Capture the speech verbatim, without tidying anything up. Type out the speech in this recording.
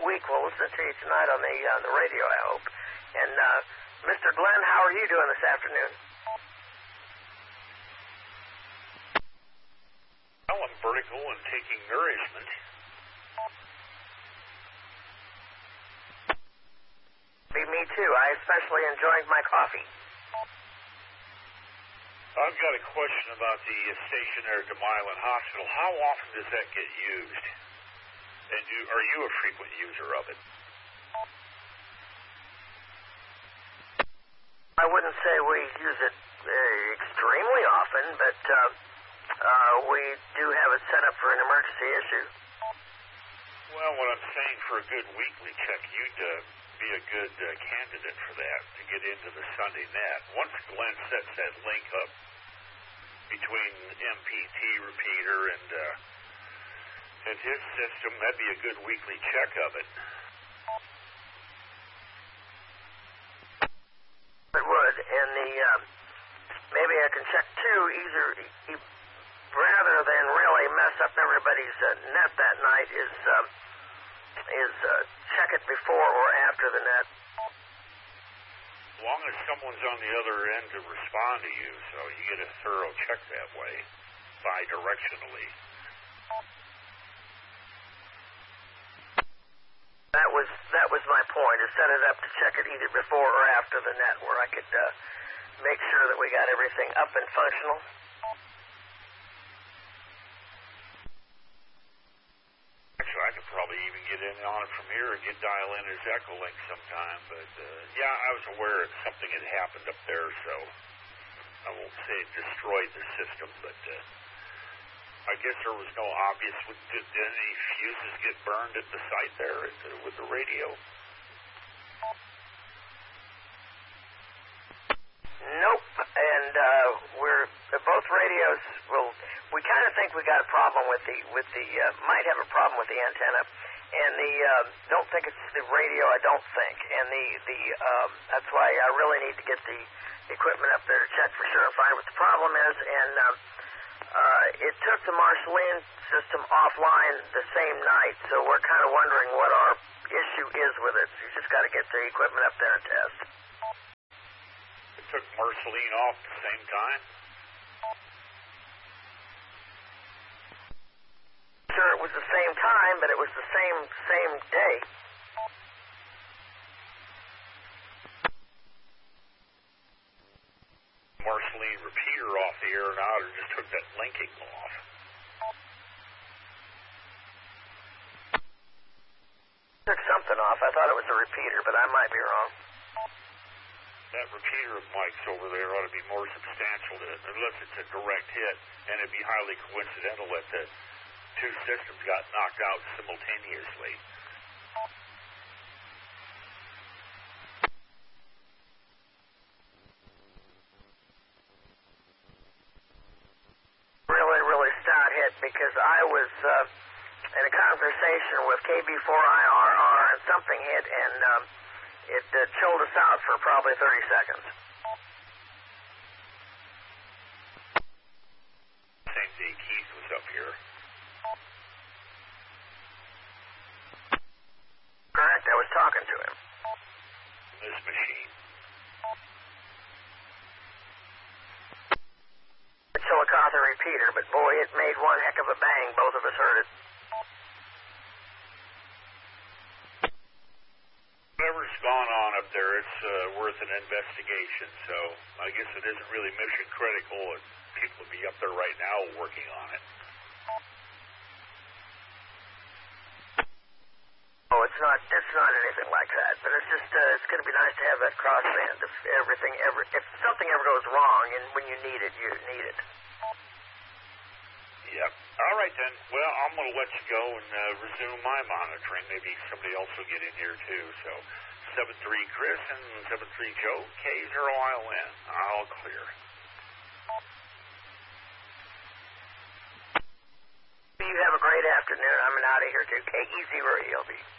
week. We'll listen to you tonight on the on the radio, I hope. And uh, Mister Glenn, how are you doing this afternoon? Well, I'm vertical and taking nourishment. Be me too. I especially enjoyed my coffee. I've got a question about the station there at the Milan Hospital. How often does that get used? And you, are you a frequent user of it? I wouldn't say we use it uh, extremely often, but uh, uh, we do have it set up for an emergency issue. Well, what I'm saying, for a good weekly check, you'd uh, be a good uh, candidate for that to get into the Sunday net. Once Glenn sets that link up between M P T repeater and uh, and his system, that'd be a good weekly check of it. It would, and the uh, maybe I can check too, either e- rather than really mess up everybody's uh, net that night, is uh, is uh, check it before or after the net. As long as someone's on the other end to respond to you, so you get a thorough check that way, bi-directionally. That was that was my point, is set it up to check it either before or after the net, where I could uh, make sure that we got everything up and functional. Actually, I could probably even get in on it from here and get dial in as Echolink sometime, but uh, yeah, I was aware that something had happened up there, so I won't say it destroyed the system, but uh, I guess there was no obvious. Did, did any fuses get burned at the site there at the, with the radio? Nope, and uh, we're both radios. Well, we kind of think we got a problem with the with the uh, might have a problem with the antenna, and the uh, don't think it's the radio. I don't think, and the the um, that's why I really need to get the equipment up there to check for sure and find what the problem is. And uh, uh, it took the Marceline system offline the same night, so we're kind of wondering what our issue is with it. You just got to get the equipment up there and test. Took Marceline off at the same time? Sure, it was the same time, but it was the same same day. Marceline repeater off the air and out, or just took that linking off? Took something off. I thought it was a repeater, but I might be wrong. That repeater of Mike's over there ought to be more substantial to it, unless it's a direct hit, and it'd be highly coincidental that the two systems got knocked out simultaneously. Really, really stout hit, because I was uh, in a conversation with K B four I R R, and something hit, and um, it uh, chilled us out for probably thirty seconds. Same day Keith was up here. Correct, I was talking to him. This machine. The Chillicothe repeater, but boy, it made one heck of a bang. Both of us heard it. Whatever's gone on up there, it's uh, worth an investigation, so I guess it isn't really mission critical, and people would be up there right now working on it. Oh, it's not it's not anything like that, but it's just uh, it's going to be nice to have that crossband if everything ever if something ever goes wrong, and when you need it, you need it. Yep. All right then. Well, I'm going to let you go and uh, resume my monitoring. Maybe somebody else will get in here too. So, seven three Chris and seven three Joe, K zero I O N. All clear. You have a great afternoon. I'm out of here too. K E zero E L B.